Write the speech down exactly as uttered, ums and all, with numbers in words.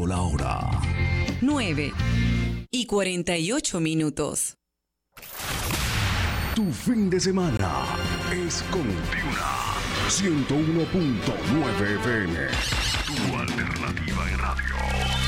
la hora. nueve y cuarenta y ocho minutos. Tu fin de semana es con Duna ciento uno punto nueve F M. Tu alternativa en radio.